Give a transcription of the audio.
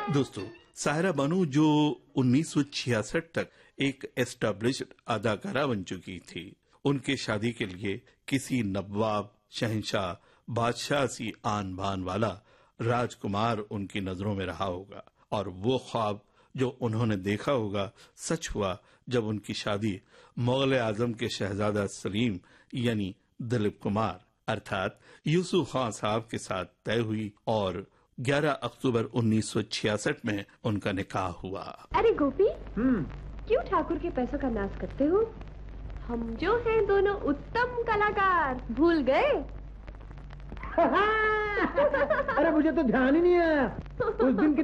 दोस्तों, सायरा बानू जो 1966 तक एक एस्टैब्लिश्ड अदाकारा बन चुकी थी, उनके शादी के लिए किसी नवाब, शहंशाह, बादशाह सी आन बान वाला राजकुमार उनकी नजरों में रहा होगा और वो ख्वाब जो उन्होंने देखा होगा सच हुआ जब उनकी शादी मुगल आजम के शहजादा सलीम यानी दिलीप कुमार अर्थात यूसुफ खान साहब के साथ तय हुई और 11 अक्टूबर 1966 में उनका निकाह हुआ। अरे गोपी, क्यों ठाकुर के पैसों का नाश करते हो? हम जो हैं दोनों उत्तम कलाकार, भूल गए? अरे मुझे तो ध्यान ही नहीं आया उस दिन